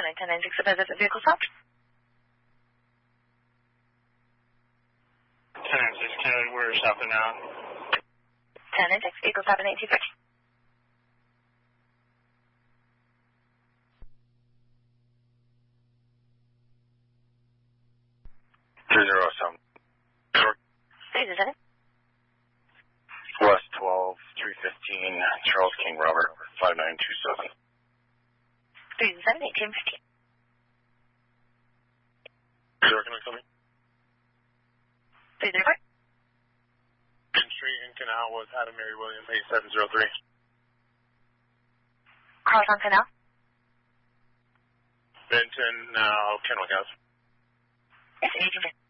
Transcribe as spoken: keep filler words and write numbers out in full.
nine ten nine six, a visit vehicle stop. ten nine six, we're stopping now. ten nine six, vehicle stop in eight two three. three zero seven. three zero seven. West twelve, three fifteen, Charles King Robert, five nine two seven. three zero seven, eighteen fifteen. Zero, can I come in? three zero four. Main Street in Canal was Adam Mary William, eight seven zero three. Cross on Canal. Benton, now Kennewick House. Yes, eighteen fifteen.